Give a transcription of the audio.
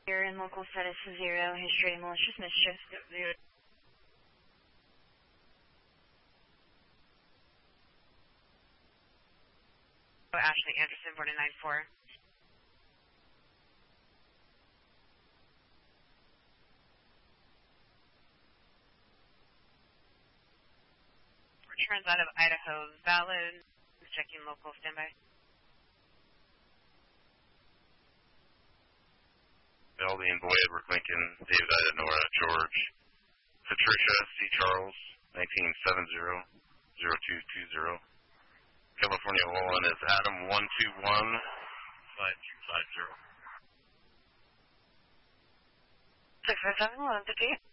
You're in local status 0, history malicious mischief. Yep, Ashley Anderson, 494. Returns out of Idaho, valid. Checking local, standby. Melody and Boyd, we're Lincoln, David Ida, Nora, George. Patricia C. Charles, 1970-0220. California Olin is Adam 121-5250. 657, 1158.